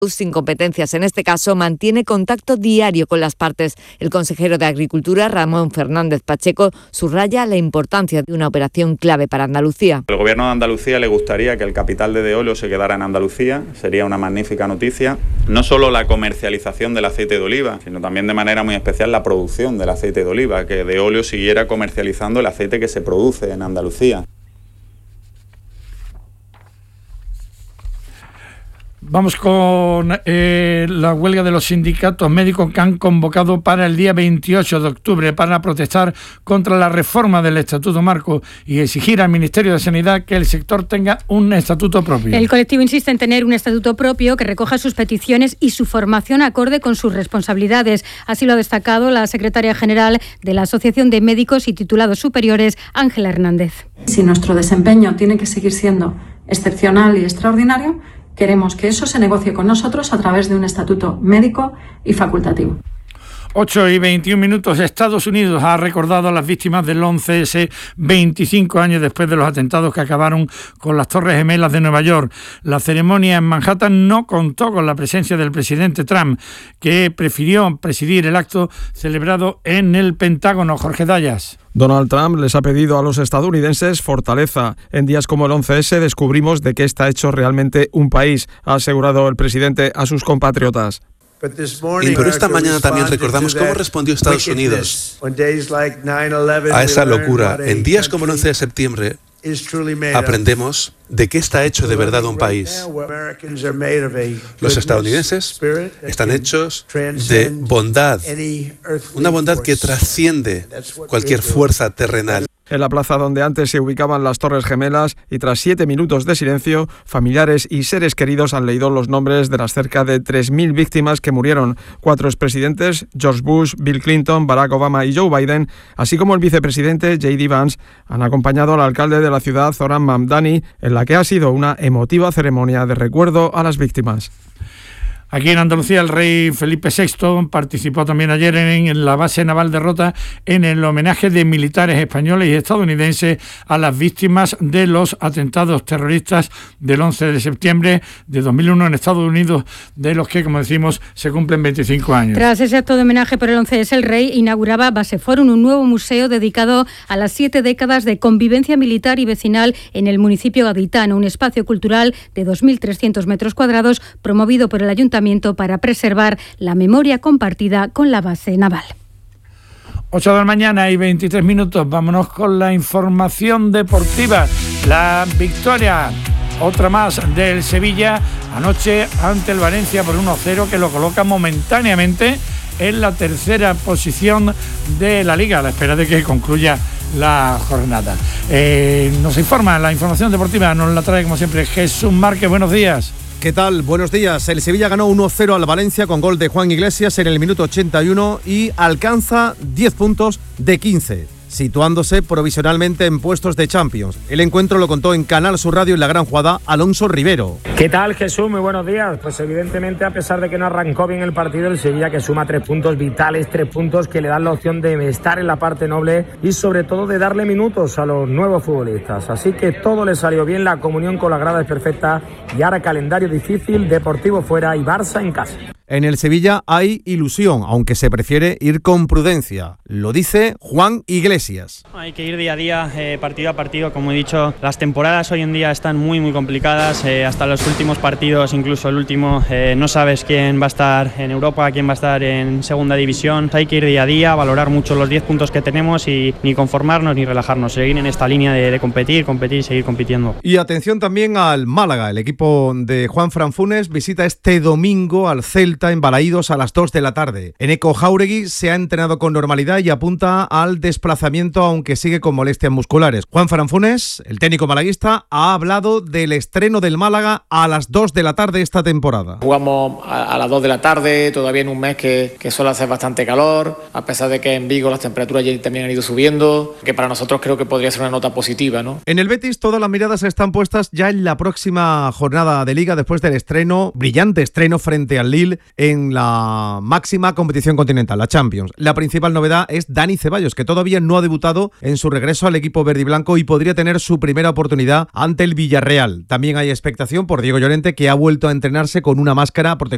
sin competencias en este caso, mantiene contacto diario con las partes. El consejero de Agricultura, Ramón Fernández Pacheco, subraya la importancia de una operación clave para Andalucía. Al Gobierno de Andalucía le gustaría que el capital de Deolio se quedara en Andalucía, sería una magnífica noticia. No solo la comercialización del aceite de oliva, sino también de manera muy especial la producción del aceite de oliva, que Deolio siguiera comercializando el aceite que se produce en Andalucía. Vamos con la huelga de los sindicatos médicos que han convocado para el día 28 de octubre para protestar contra la reforma del Estatuto Marco y exigir al Ministerio de Sanidad que el sector tenga un estatuto propio. El colectivo insiste en tener un estatuto propio que recoja sus peticiones y su formación acorde con sus responsabilidades. Así lo ha destacado la secretaria general de la Asociación de Médicos y Titulados Superiores, Ángela Hernández. Si nuestro desempeño tiene que seguir siendo excepcional y extraordinario, queremos que eso se negocie con nosotros a través de un estatuto médico y facultativo. 8:21. Estados Unidos ha recordado a las víctimas del 11S 25 años después de los atentados que acabaron con las Torres Gemelas de Nueva York. La ceremonia en Manhattan no contó con la presencia del presidente Trump, que prefirió presidir el acto celebrado en el Pentágono. Jorge Dayas. Donald Trump les ha pedido a los estadounidenses fortaleza. En días como el 11S descubrimos de qué está hecho realmente un país, ha asegurado el presidente a sus compatriotas. Pero esta mañana también recordamos cómo respondió Estados Unidos a esa locura. En días como el 11 de septiembre aprendemos de qué está hecho de verdad un país. Los estadounidenses están hechos de bondad, una bondad que trasciende cualquier fuerza terrenal. En la plaza donde antes se ubicaban las Torres Gemelas y tras 7 minutos de silencio, familiares y seres queridos han leído los nombres de las cerca de 3.000 víctimas que murieron. 4 expresidentes, George Bush, Bill Clinton, Barack Obama y Joe Biden, así como el vicepresidente J.D. Vance, han acompañado al alcalde de la ciudad, Zoran Mamdani, en la que ha sido una emotiva ceremonia de recuerdo a las víctimas. Aquí en Andalucía el rey Felipe VI participó también ayer en la base naval de Rota en el homenaje de militares españoles y estadounidenses a las víctimas de los atentados terroristas del 11 de septiembre de 2001 en Estados Unidos, de los que, como decimos, se cumplen 25 años. Tras ese acto de homenaje por el 11S, el rey inauguraba Base Forum, un nuevo museo dedicado a las 7 décadas de convivencia militar y vecinal en el municipio gaditano, un espacio cultural de 2.300 metros cuadrados promovido por el Ayuntamiento para preservar la memoria compartida con la base naval. 8 de la mañana y 23 minutos. Vámonos con la información deportiva. La victoria, otra más del Sevilla, anoche ante el Valencia por 1-0, que lo coloca momentáneamente en la tercera posición de la Liga, a la espera de que concluya la jornada. Nos informa, la información deportiva nos la trae como siempre Jesús Márquez. Buenos días. ¿Qué tal? Buenos días. El Sevilla ganó 1-0 al Valencia con gol de Juan Iglesias en el minuto 81 y alcanza 10 puntos de 15, situándose provisionalmente en puestos de Champions. El encuentro lo contó en Canal Sur Radio en la gran jugada Alonso Rivero. ¿Qué tal, Jesús? Muy buenos días. Pues evidentemente, a pesar de que no arrancó bien el partido, el Sevilla que suma 3 puntos vitales, 3 puntos que le dan la opción de estar en la parte noble y sobre todo de darle minutos a los nuevos futbolistas. Así que todo le salió bien, la comunión con la grada es perfecta y ahora calendario difícil, Deportivo fuera y Barça en casa. En el Sevilla hay ilusión, aunque se prefiere ir con prudencia. Lo dice Juan Iglesias. Hay que ir día a día, partido a partido. Como he dicho, las temporadas hoy en día están muy complicadas. Hasta los últimos partidos, incluso el último, no sabes quién va a estar en Europa, quién va a estar en segunda división. Hay que ir día a día, valorar mucho los 10 puntos que tenemos y ni conformarnos ni relajarnos. Seguir en esta línea de competir y seguir compitiendo. Y atención también al Málaga. El equipo de Juanfran Funes visita este domingo al Celta en Balaídos a las 2 de la tarde. Eneco Jáuregui se ha entrenado con normalidad y apunta al desplazamiento, aunque sigue con molestias musculares. Juanfran Funes, el técnico malaguista, ha hablado del estreno del Málaga a las 2 de la tarde esta temporada. Jugamos a las 2 de la tarde, todavía en un mes que suele hacer bastante calor, a pesar de que en Vigo las temperaturas ya también han ido subiendo, que para nosotros creo que podría ser una nota positiva, ¿no? En el Betis todas las miradas están puestas ya en la próxima jornada de Liga después del brillante estreno frente al Lille en la máxima competición continental, la Champions. La principal novedad es Dani Ceballos, que todavía no ha debutado en su regreso al equipo verde y blanco y podría tener su primera oportunidad ante el Villarreal. También hay expectación por Diego Llorente, que ha vuelto a entrenarse con una máscara protectora